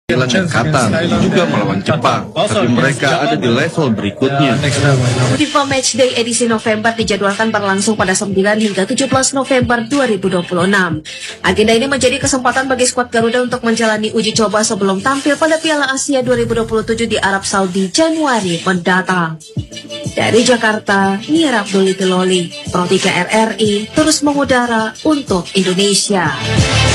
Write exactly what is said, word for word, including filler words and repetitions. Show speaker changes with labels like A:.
A: Thailand dan Qatar juga melawan Jepang, tapi mereka ada di level berikutnya.
B: FIFA Matchday edisi November dijadwalkan berlangsung pada sembilan hingga tujuh belas November dua ribu dua puluh enam. Agenda ini menjadi kesempatan bagi skuad Garuda untuk menjalani uji coba sebelum tampil pada Piala Asia dua ribu dua puluh tujuh di Arab Saudi Januari mendatang. Dari Jakarta, Nia Abdul Loli, Pro tiga R R I, terus mengudara untuk Indonesia.